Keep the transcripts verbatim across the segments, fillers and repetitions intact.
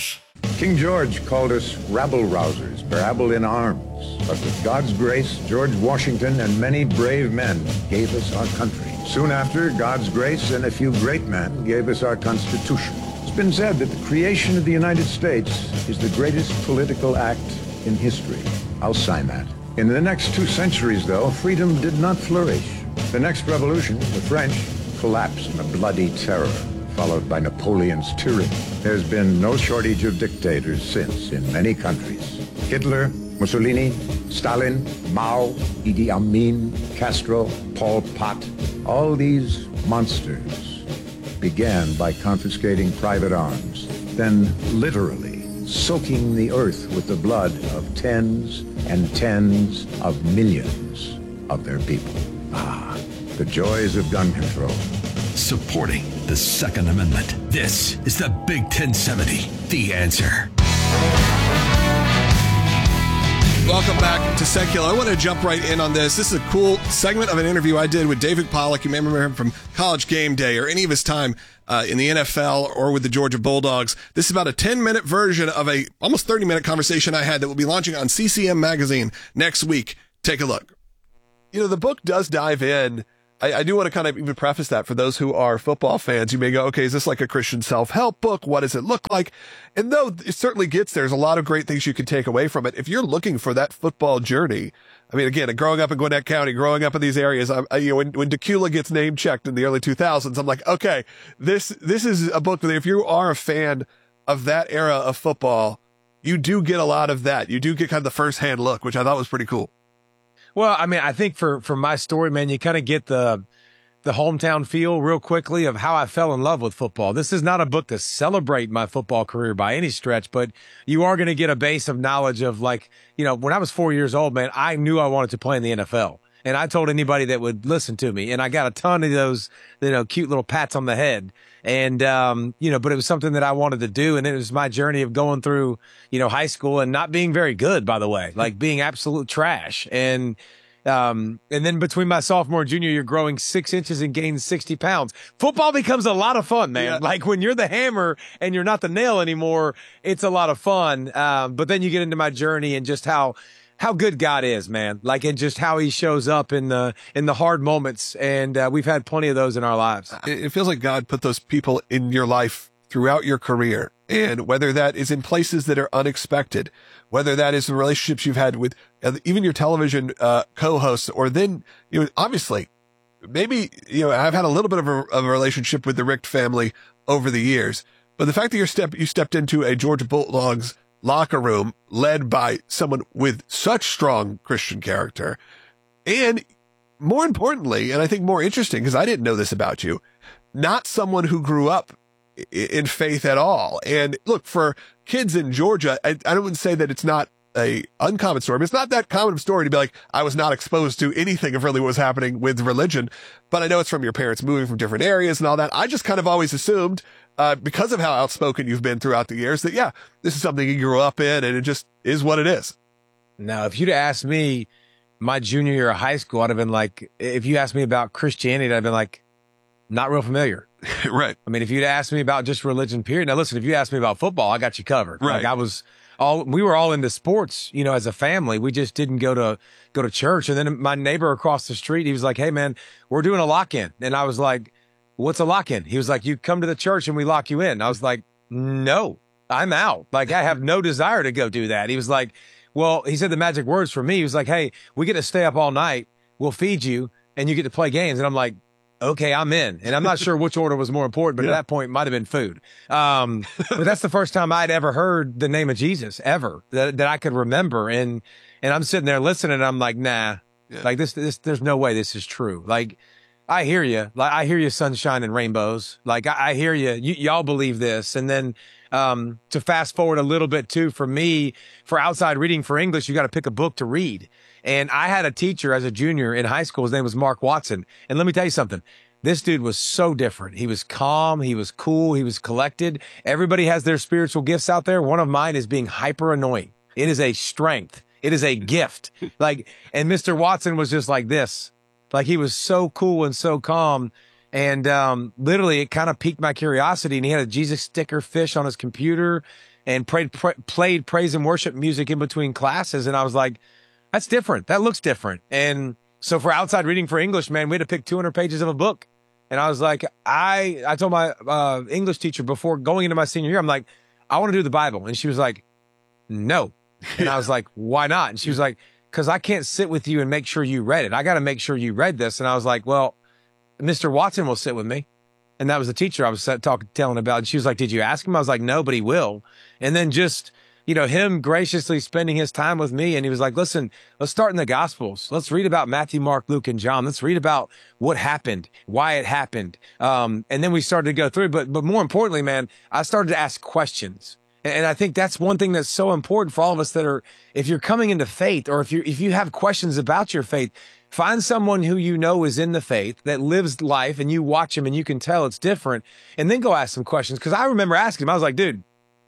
News. King George called us rabble-rousers, rabble in arms. But with God's grace, George Washington and many brave men gave us our country. Soon after, God's grace and a few great men gave us our Constitution. It's been said that the creation of the United States is the greatest political act in history. I'll sign that. In the next two centuries, though, freedom did not flourish. The next revolution, the French, collapsed in a bloody terror, followed by Napoleon's tyranny. There's been no shortage of dictators since in many countries. Hitler, Mussolini, Stalin, Mao, Idi Amin, Castro, Pol Pot, all these monsters began by confiscating private arms, then literally soaking the earth with the blood of tens and tens of millions of their people. Ah, the joys of gun control. Supporting the Second Amendment. This is the Big ten seventy, The Answer. Welcome back to Secular. I want to jump right in on this. This is a cool segment of an interview I did with David Pollack. You may remember him from College Game Day or any of his time uh, in the N F L or with the Georgia Bulldogs. This is about a ten-minute version of a almost thirty-minute conversation I had that will be launching on C C M Magazine next week. Take a look. You know, the book does dive in. I, I do want to kind of even preface that for those who are football fans. You may go, okay, is this like a Christian self-help book? What does it look like? And though it certainly gets, there's a lot of great things you can take away from it. If you're looking for that football journey, I mean, again, growing up in Gwinnett County, growing up in these areas, I, I, you know, when, when Decula gets name checked in the early two thousands, I'm like, okay, this, this is a book that if you are a fan of that era of football, you do get a lot of that. You do get kind of the first-hand look, which I thought was pretty cool. Well, I mean, I think for, for my story, man, you kind of get the, the hometown feel real quickly of how I fell in love with football. This is not a book to celebrate my football career by any stretch, but you are going to get a base of knowledge of, like, you know, when I was four years old, man, I knew I wanted to play in the N F L. And I told anybody that would listen to me. And I got a ton of those, you know, cute little pats on the head. And, um, you know, but it was something that I wanted to do. And it was my journey of going through, you know, high school and not being very good, by the way, like being absolute trash. And, um, and then between my sophomore and junior, you're growing six inches and gaining sixty pounds. Football becomes a lot of fun, man. Yeah. Like when you're the hammer and you're not the nail anymore, it's a lot of fun. Um, but then you get into my journey and just how, how good God is, man. Like, and just how he shows up in the, in the hard moments. And, uh, we've had plenty of those in our lives. It feels like God put those people in your life throughout your career. And whether that is in places that are unexpected, whether that is the relationships you've had with uh, even your television, uh, co-hosts, or then, you know, obviously maybe, you know, I've had a little bit of a, of a relationship with the Richt family over the years, but the fact that you're step, you stepped into a Georgia Bulldogs locker room led by someone with such strong Christian character. And more importantly, and I think more interesting, because I didn't know this about you, not someone who grew up in faith at all. And look, for kids in Georgia, I, I don't say that it's not a uncommon story, but it's not that common of a story to be like, I was not exposed to anything of really what was happening with religion, but I know it's from your parents moving from different areas and all that. I just kind of always assumed, uh, because of how outspoken you've been throughout the years, that, yeah, this is something you grew up in and it just is what it is. Now, if you'd asked me my junior year of high school, I'd have been like, if you asked me about Christianity, I'd have been like, not real familiar. Right. I mean, if you'd asked me about just religion, period. Now, listen, if you asked me about football, I got you covered. Right. Like I was all, we were all into sports, you know, as a family. We just didn't go to, go to church. And then my neighbor across the street, he was like, hey, man, we're doing a lock-in. And I was like, what's a lock-in? He was like, you come to the church and we lock you in. I was like, no, I'm out. Like, I have no desire to go do that. He was like, well, he said the magic words for me. He was like, hey, we get to stay up all night. We'll feed you and you get to play games. And I'm like, okay, I'm in. And I'm not sure which order was more important, but yeah. At that point it might have been food. Um, but that's the first time I'd ever heard the name of Jesus ever that, that I could remember. And, and I'm sitting there listening and I'm like, nah, yeah. like this, this, there's no way this is true. Like, I hear you. Like, I hear you, sunshine and rainbows. Like, I, I hear you. you. Y'all believe this. And then, um, to fast forward a little bit too, for me, for outside reading for English, you got to pick a book to read. And I had a teacher as a junior in high school. His name was Mark Watson. And let me tell you something. This dude was so different. He was calm. He was cool. He was collected. Everybody has their spiritual gifts out there. One of mine is being hyper annoying. It is a strength. It is a gift. Like, and Mister Watson was just like this. Like, he was so cool and so calm. And, um, literally it kind of piqued my curiosity. And he had a Jesus sticker fish on his computer. and prayed, pray, played praise and worship music in between classes. And I was like, that's different. That looks different. And so for outside reading for English, man, we had to pick two hundred pages of a book. And I was like, I, I told my uh, English teacher before going into my senior year, I'm like, I want to do the Bible. And she was like, no. And I was like, why not? And she was like, because I can't sit with you and make sure you read it. I got to make sure you read this. And I was like, well, Mister Watson will sit with me. And that was the teacher I was talking, telling about. And she was like, did you ask him? I was like, no, but he will. And then just, you know, him graciously spending his time with me. And he was like, listen, let's start in the Gospels. Let's read about Matthew, Mark, Luke, and John. Let's read about what happened, why it happened. Um, and then we started to go through. But, but more importantly, man, I started to ask questions. And, and I think that's one thing that's so important for all of us that are, if you're coming into faith, or if you if you have questions about your faith, find someone who you know is in the faith that lives life, and you watch him and you can tell it's different, and then go ask some questions. Because I remember asking him, I was like, dude,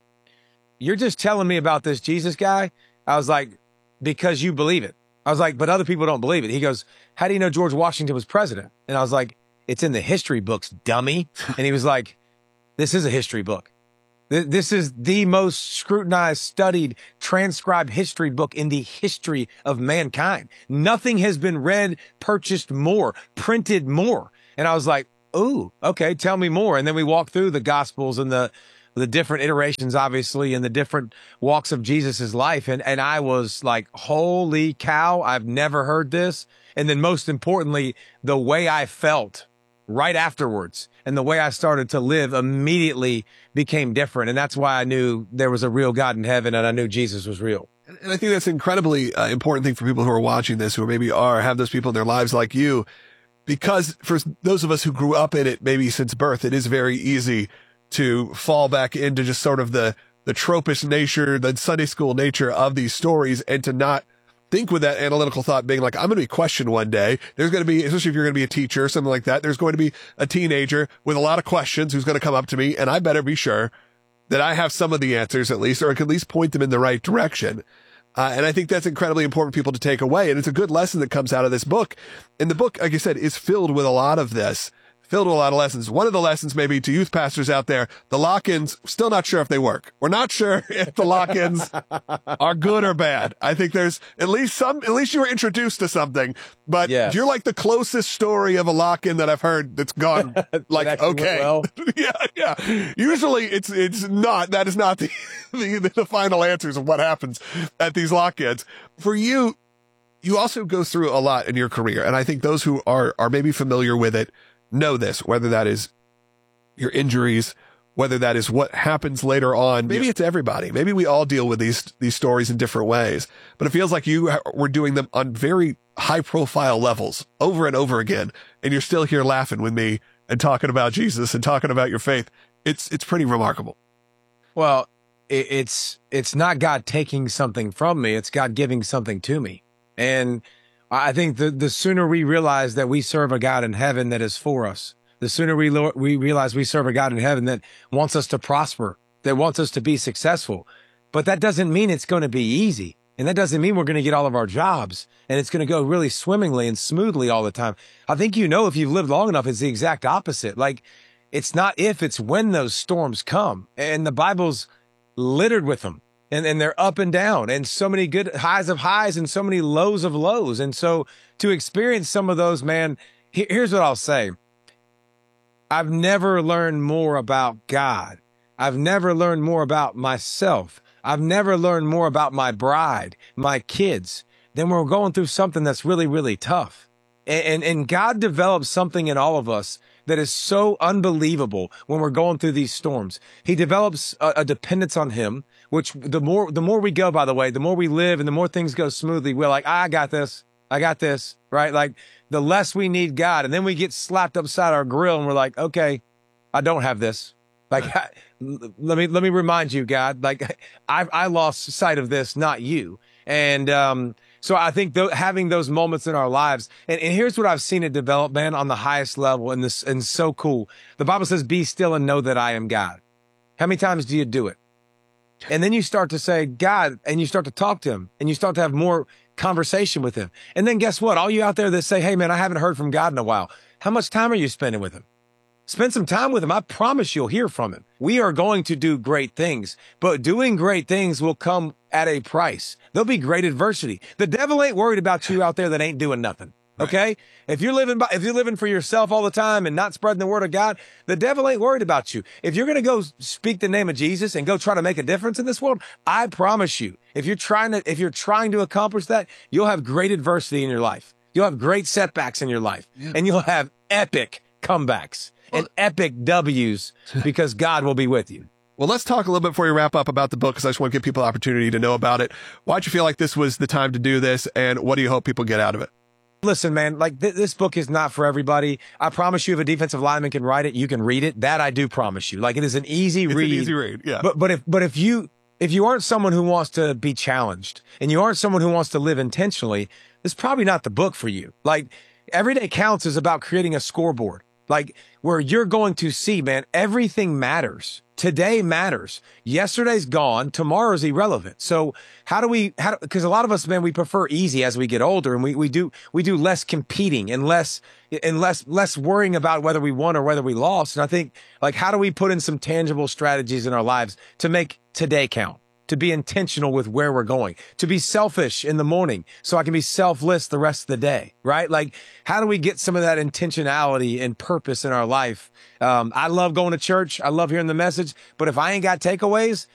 you're just telling me about this Jesus guy? I was like, because you believe it. I was like, but other people don't believe it. He goes, how do you know George Washington was president? And I was like, it's in the history books, dummy. And he was like, this is a history book. This is the most scrutinized, studied, transcribed history book in the history of mankind. Nothing has been read, purchased more, printed more. And I was like, ooh, okay, tell me more. And then we walked through the Gospels and the the different iterations, obviously, and the different walks of Jesus's life. And, and I was like, holy cow, I've never heard this. And then most importantly, the way I felt right afterwards and the way I started to live immediately became different. And that's why I knew there was a real God in heaven, and I knew Jesus was real. And I think that's an incredibly uh, important thing for people who are watching this, who maybe are, have those people in their lives like you, because for those of us who grew up in it, maybe since birth, it is very easy to fall back into just sort of the, the tropish nature, the Sunday school nature of these stories, and to not think with that analytical thought being like, I'm going to be questioned one day. There's going to be, especially if you're going to be a teacher or something like that, there's going to be a teenager with a lot of questions who's going to come up to me, and I better be sure that I have some of the answers at least, or I can at least point them in the right direction. Uh, and I think that's incredibly important for people to take away. And it's a good lesson that comes out of this book. And the book, like I said, is filled with a lot of this. Filled with a lot of lessons. One of the lessons maybe to youth pastors out there, the lock-ins, still not sure if they work. We're not sure if the lock-ins are good or bad. I think there's at least some, at least you were introduced to something, but yes. You're like the closest story of a lock-in that I've heard that's gone like, okay. Well. yeah, yeah. Usually it's, it's not, that is not the, the, the final answers of what happens at these lock-ins. For you, you also go through a lot in your career. And I think those who are, are maybe familiar with it know this, whether that is your injuries, whether that is what happens later on. Maybe it's everybody. Maybe we all deal with these, these stories in different ways, but it feels like you were doing them on very high profile levels over and over again. And you're still here laughing with me and talking about Jesus and talking about your faith. It's, it's pretty remarkable. Well, it, it's, it's not God taking something from me. It's God giving something to me. And I think the, the sooner we realize that we serve a God in heaven that is for us, the sooner we, lo- we realize we serve a God in heaven that wants us to prosper, that wants us to be successful. But that doesn't mean it's going to be easy. And that doesn't mean we're going to get all of our jobs and it's going to go really swimmingly and smoothly all the time. I think, you know, if you've lived long enough, it's the exact opposite. Like, it's not if, it's when those storms come. And the Bible's littered with them. And, and they're up and down, and so many good highs of highs and so many lows of lows. And so to experience some of those, man, he, here's what I'll say. I've never learned more about God. I've never learned more about myself. I've never learned more about my bride, my kids, than we're going through something that's really, really tough. And, and, and God develops something in all of us that is so unbelievable when we're going through these storms. He develops a, a dependence on him, which the more, the more we go, by the way, the more we live and the more things go smoothly. We're like, I got this. I got this, right? Like, the less we need God. And then we get slapped upside our grill and we're like, okay, I don't have this. Like, I, let me, let me remind you, God, like I, I lost sight of this, not you. And, um, so I think th- having those moments in our lives, and, and here's what I've seen it develop, man, on the highest level, and this, and so cool. The Bible says, be still and know that I am God. How many times do you do it? And then you start to say, God, and you start to talk to him, and you start to have more conversation with him. And then guess what? All you out there that say, hey, man, I haven't heard from God in a while. How much time are you spending with him? Spend some time with him. I promise you'll hear from him. We are going to do great things, but doing great things will come at a price. There'll be great adversity. The devil ain't worried about you out there that ain't doing nothing. Okay. Right. If you're living by, if you're living for yourself all the time and not spreading the word of God, the devil ain't worried about you. If you're going to go speak the name of Jesus and go try to make a difference in this world, I promise you, if you're trying to, if you're trying to accomplish that, you'll have great adversity in your life. You'll have great setbacks in your life, yeah. and you'll have epic comebacks well, and epic W's because God will be with you. Well, let's talk a little bit before we wrap up about the book, because I just want to give people the opportunity to know about it. Why'd you feel like this was the time to do this, and what do you hope people get out of it? Listen, man, like th- this book is not for everybody. I promise you, if a defensive lineman can write it, you can read it. That I do promise you. Like, it is an easy it's read. An easy read, yeah. But but if but if you if you aren't someone who wants to be challenged, and you aren't someone who wants to live intentionally, this is probably not the book for you. Like, Everyday Counts is about creating a scoreboard, like where you're going to see, man, everything matters. Today matters. Yesterday's gone. Tomorrow's irrelevant. So how do we, how, because a lot of us, man, we prefer easy as we get older, and we, we do, we do less competing and less, and less, less worrying about whether we won or whether we lost. And I think, like, how do we put in some tangible strategies in our lives to make today count? To be intentional with where we're going, to be selfish in the morning so I can be selfless the rest of the day, right? Like, how do we get some of that intentionality and purpose in our life? Um, I love going to church. I love hearing the message, but if I ain't got takeaways,